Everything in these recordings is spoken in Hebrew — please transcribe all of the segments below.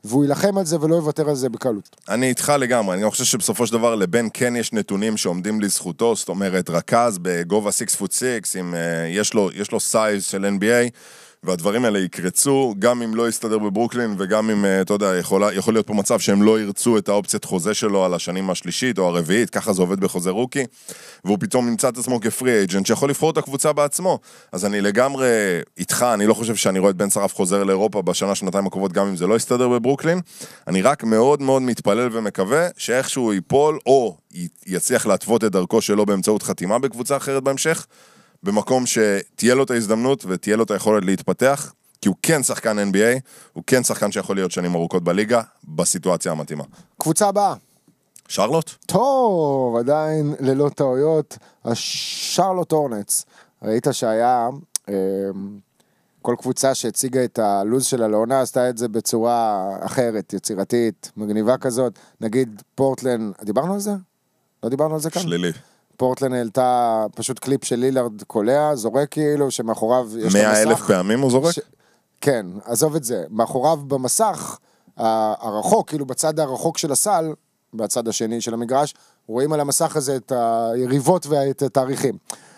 והוא ילחם על זה ולא יוותר על זה בקלות. אני איתך לגמרי, אני חושב שבסופו של דבר לבן כן יש נתונים שעומדים לזכותו, זאת אומרת רכז בגובה 6'6", יש לו סייז של NBA, והדברים האלה יקרצו, גם אם לא יסתדר בברוקלין, וגם אם, אתה יודע, יכול להיות פה מצב שהם לא ירצו את האופציית חוזה שלו על השנים השלישית או הרביעית, ככה זה עובד בחוזה רוקי, והוא פתאום נמצא את עצמו כפרי אייג'נט, שיכול לבחור את הקבוצה בעצמו. אז אני לגמרי איתך, אני לא חושב שאני רואה את בן שרף חוזר לאירופה בשנה, שנתיים הקרובות, גם אם זה לא יסתדר בברוקלין. אני רק מאוד מאוד מתפלל ומקווה שאיכשהו ייפול, או יצליח להתוות את דרכו שלו באמצעות חתימה בקבוצה אחרת בהמשך, במקום שתהיה לו את ההזדמנות ותהיה לו את היכולת להתפתח, כי הוא כן שחקן NBA, הוא כן שחקן שיכול להיות שנים ארוכות בליגה, בסיטואציה המתאימה. קבוצה הבאה. שרלוט? טוב, עדיין ללא טעויות, השרלוט הורנטס. ראית שהיה, כל קבוצה שהציגה את הלוז שלה לעונה, עשתה את זה בצורה אחרת, יצירתית, מגניבה כזאת. נגיד פורטלנד, דיברנו על זה? לא דיברנו על זה כאן? שלילי. פורטלנד העלתה פשוט קליפ של לילארד קולע, זורק כאילו, שמאחוריו יש 100,000 פעמים הוא זורק? כן, עזוב את זה. מאחוריו במסך, הרחוק, כאילו בצד הרחוק של הסל, בצד השני של המגרש, רואים על המסך הזה את היריבות ואת התאריכים.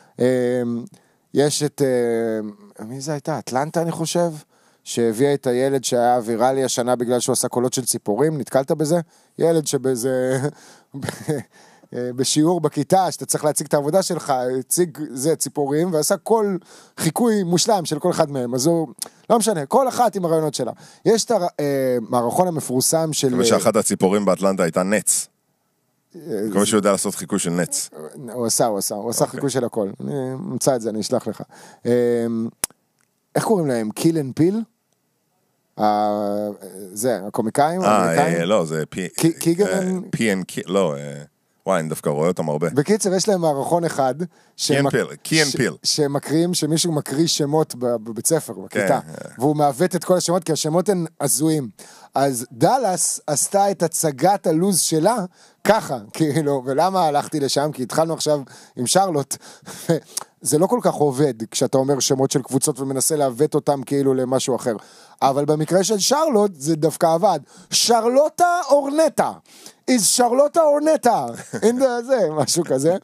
יש את, מי זה הייתה? אטלנטה אני חושב, שהביאה את הילד שהיה ויראלי השנה בגלל שהוא עשה קולות של ציפורים, נתקלת בזה? ילד שבזה... בשיעור בכיתה, שאתה צריך להציג את העבודה שלך, הציג זה ציפורים, ועשה כל חיקוי מושלם של כל אחד מהם, אז הוא, לא משנה, כל אחת עם הרעיונות שלה. יש את המערכון המפורסם של... ושאחת הציפורים באטלנטה הייתה נץ. כמו שהוא יודע לעשות חיקוי של נץ. הוא עשה חיקוי של הכל. אני אמצא את זה, אני אשלח לך. איך קוראים להם? קיל אנד פיל? זה, הקומיקאים? לא, זה קיגן... לא... וואי, אני דווקא רואה אותם הרבה. בקיצר, יש להם מערכון אחד, שמקריאים, שמישהו מקריא שמות בבית ספר, בכיתה, והוא מעוות את כל השמות, כי השמות הן עזויים. אז דלס עשתה את הצגת הלוז שלה, ככה, כאילו, ולמה הלכתי לשם? כי התחלנו עכשיו עם שרלוט, זה לא כל כך עובד, כשאתה אומר שמות של קבוצות, ומנסה לעוות אותם כאילו למשהו אחר. אבל במקרה של שרלוט, זה דווקא עבד. שרלוטה אורנטה. is שרלוטה אורנטה. אין זה, משהו כזה.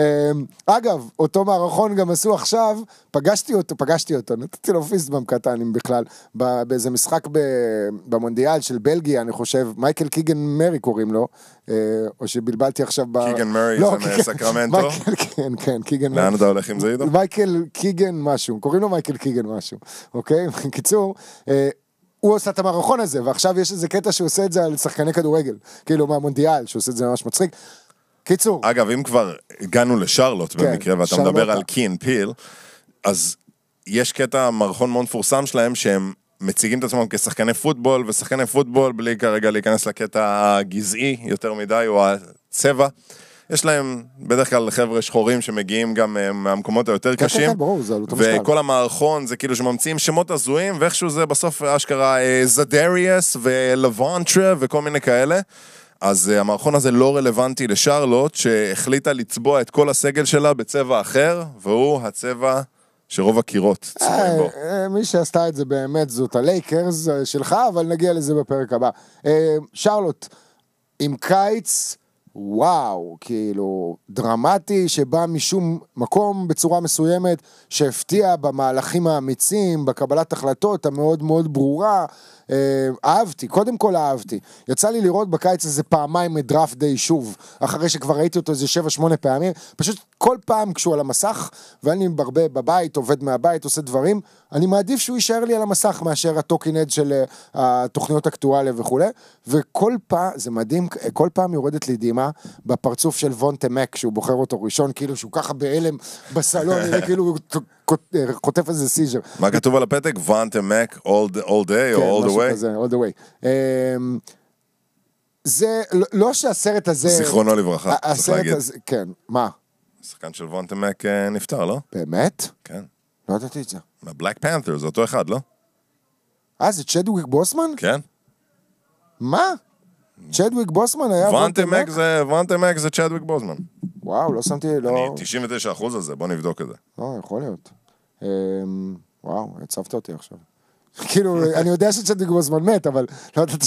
אגב, אותו מערכון גם עשו עכשיו, פגשתי אותו, נתתי לו פיסטבאם קטן, אם בכלל, באיזה משחק במונדיאל של בלגיה, אני חושב, מייקל קיגן מרי קוראים לו, או שבלבלתי עכשיו קיגן מרי זה מסקרמנטו? כן, קיגן מרי. לאן אתה הולך עם זה איתו? מייקל קיגן משהו, קוראים לו מייקל קיגן משהו, אוקיי? בקיצור, הוא עושה את המערכון הזה, ועכשיו יש איזה קטע שהוא עושה את זה על שחקני כדורגל, כאילו מהמונדיאל, שהוא עושה את זה ממש מצחיק. קיצור. אגב, אם כבר הגענו לשרלוט במקרה, ואתה מדבר על קי אנד פיל, אז יש קטע מערכון מאוד מפורסם שלהם, שהם מציגים את עצמם כשחקני פוטבול, ושחקני פוטבול, בלי כרגע להיכנס לקטע הגזעי יותר מדי, או הצבע, יש להם בדרך כלל חבר'ה שחורים שמגיעים גם מהמקומות היותר קשים, וכל המערכון זה כאילו שממציאים שמות הזויים, ואיכשהו זה בסוף אשכרה זדריאס ולוונטרה וכל מיני כאלה, אז המערכון הזה לא רלוונטי לשרלוט, שהחליטה לצבוע את כל הסגל שלה בצבע אחר, והוא הצבע שרוב הקירות צבועים בו. מי שעשתה את זה באמת זאת הלייקרס שלך, אבל נגיע לזה בפרק הבא. שרלוט, עם קיץ... וואו, כאילו, דרמטי שבא משום מקום בצורה מסוימת, שהפתיע במהלכים האמיצים, בקבלת החלטות המאוד מאוד ברורה, אהבתי, קודם כל אהבתי. יצא לי לראות בקיץ הזה פעמיים את דראפט דיי שוב, אחרי שכבר ראיתי אותו איזה 7-8 פעמים, פשוט כל פעם כשהוא על המסך, ואני הרבה בבית, עובד מהבית, עושה דברים, אני מעדיף שהוא יישאר לי על המסך, מאשר הטוקינד של התוכניות אקטואליה וכו', וכל פעם, זה מדהים, כל פעם יורדת לי דימה, בפרצוף של וונטה מק, שהוא בוחר אותו ראשון, כאילו שהוא ככה בהלם בסלון, כאילו הוא חוטף איזה סיז'ר. מה כתוב על הפתק? וונטה מק, all day או all the way? כן, משהו כזה, all the way. זה, לא שהסרט הזה... זיכרונו לברכה, צריך להגיד. כן, מה? השחקן של וונטה מק נפטר, לא? באמת? כן. לא ידעתי את זה. מהבלק פנת'ר, זה אותו אחד, לא? זה צ'דוויק בוסמן? כן. מה? צ'דוויק בוסמן היה וונטה מק זה צ'דוויק בוסמן. וואו, לא שמתי, לא... אני 99% על זה, בוא נבדוק את זה. לא, יכול להיות. וואו, הצבת אותי עכשיו. כאילו, אני יודע שצ'דוויק בוסמן מת, אבל לא ידעתי